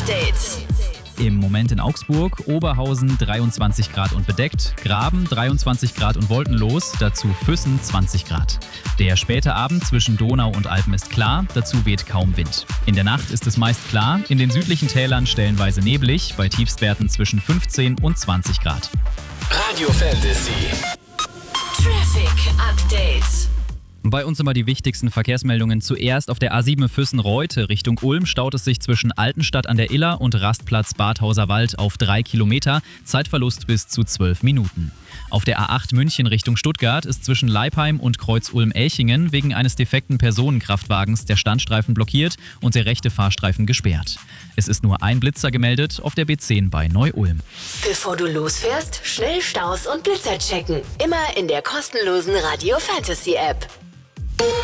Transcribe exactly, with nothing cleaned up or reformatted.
Update. Im Moment in Augsburg, Oberhausen dreiundzwanzig Grad und bedeckt, Graben dreiundzwanzig Grad und wolkenlos, dazu Füssen zwanzig Grad. Der späte Abend zwischen Donau und Alpen ist klar, dazu weht kaum Wind. In der Nacht ist es meist klar, in den südlichen Tälern stellenweise neblig, bei Tiefstwerten zwischen fünfzehn und zwanzig Grad. Radio Fantasy. Traffic Update. Bei uns immer die wichtigsten Verkehrsmeldungen. Zuerst auf der A sieben Füssen-Reute Richtung Ulm staut es sich zwischen Altenstadt an der Iller und Rastplatz Badhauser Wald auf drei Kilometer. Zeitverlust bis zu zwölf Minuten. Auf der A acht München Richtung Stuttgart ist zwischen Leipheim und Kreuz-Ulm-Elchingen wegen eines defekten Personenkraftwagens der Standstreifen blockiert und der rechte Fahrstreifen gesperrt. Es ist nur ein Blitzer gemeldet auf der B zehn bei Neu-Ulm. Bevor du losfährst, schnell Staus und Blitzer checken. Immer in der kostenlosen Radio Fantasy App.